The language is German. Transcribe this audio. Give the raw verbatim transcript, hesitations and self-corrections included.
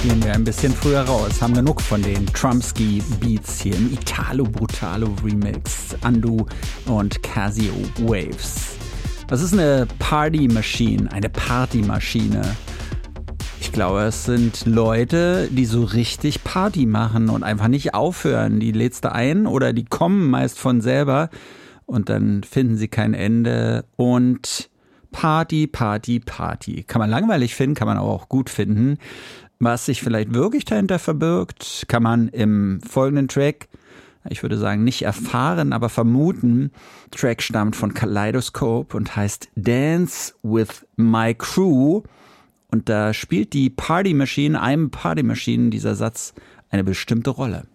Gehen wir ein bisschen früher raus, haben genug von den Trumpski Beats hier im Italo Brutalo Remix, Andu und Casio Waves. Das ist eine Party Machine, eine Partymaschine. Ich glaube, es sind Leute, die so richtig Party machen und einfach nicht aufhören. Die lädst du ein oder die kommen meist von selber und dann finden sie kein Ende und Party, Party, Party. Kann man langweilig finden, kann man auch gut finden. Was sich vielleicht wirklich dahinter verbirgt, kann man im folgenden Track, ich würde sagen, nicht erfahren, aber vermuten. Der Track stammt von Kaleidoscope und heißt Dance with My Crew. Und da spielt die Party Machine, einem Party Machine, dieser Satz, eine bestimmte Rolle.